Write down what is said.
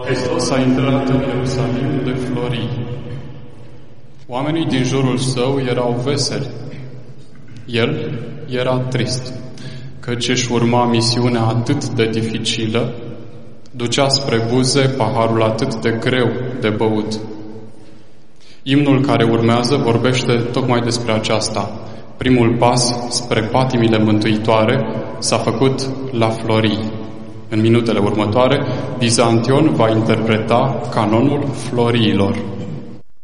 Hristos a intrat în Ierusalim de Florii. Oamenii din jurul său erau veseli. El era trist, căci își urma misiunea atât de dificilă, ducea spre buze paharul atât de greu de băut. Imnul care urmează vorbește tocmai despre aceasta. Primul pas spre patimile mântuitoare s-a făcut la Florii. În minutele următoare, Bizantion va interpreta canonul Floriilor.